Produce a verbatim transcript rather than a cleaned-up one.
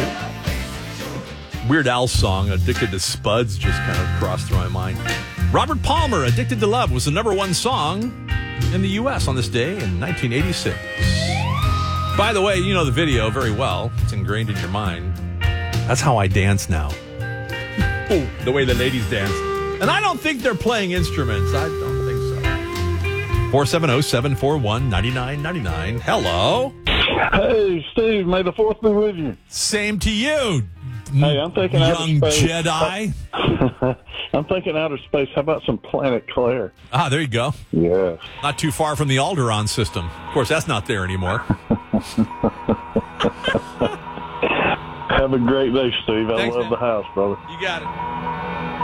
Weird Al song, Addicted to Spuds, just kind of crossed through my mind. Robert Palmer, Addicted to Love, was the number one song in the U S on this day in nineteen eighty-six. By the way, you know the video very well. It's ingrained in your mind. That's how I dance now. Ooh, the way the ladies dance. And I don't think they're playing instruments. I don't think so. four seven zero, seven four one, nine nine nine nine. Hello. Hey, Steve, may the fourth be with you. Same to you, Hey, I'm thinking young outer space. Jedi. I'm thinking outer space. How about some Planet Claire? Ah, there you go. Yes. Not too far from the Alderaan system. Of course, that's not there anymore. Have a great day, Steve. I Thanks, love man. the house, brother. You got it.